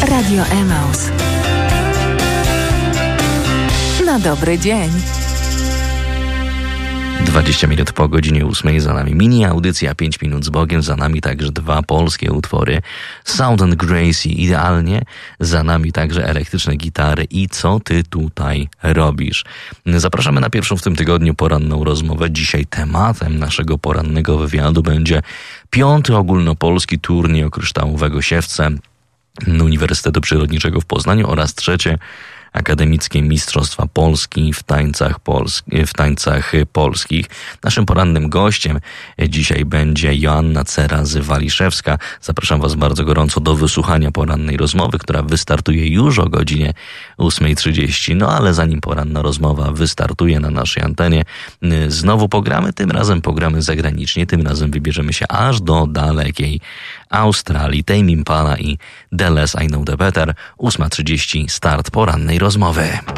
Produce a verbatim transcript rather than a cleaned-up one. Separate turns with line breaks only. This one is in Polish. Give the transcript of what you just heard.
Radio Emaus. Na dobry dzień.
dwadzieścia minut po godzinie ósmej, za nami mini audycja pięć minut z Bogiem, za nami także dwa polskie utwory Sound and Gracie, idealnie, za nami także elektryczne gitary i Co ty tutaj robisz? Zapraszamy na pierwszą w tym tygodniu poranną rozmowę. Dzisiaj tematem naszego porannego wywiadu będzie piąty ogólnopolski turniej Kryształowego Siewce Uniwersytetu Przyrodniczego w Poznaniu oraz trzecie Akademickie Mistrzostwa Polski w tańcach, polski, w tańcach polskich. Naszym porannym gościem dzisiaj będzie Joanna Cerazy-Waliszewska. Zapraszam Was bardzo gorąco do wysłuchania porannej rozmowy, która wystartuje już o godzinie ósma trzydzieści. No ale zanim poranna rozmowa wystartuje na naszej antenie, znowu pogramy, tym razem pogramy zagranicznie, tym razem wybierzemy się aż do dalekiej Australii. Tame Impala i The Less I Know The Better. ósma trzydzieści, start porannej rozmowy.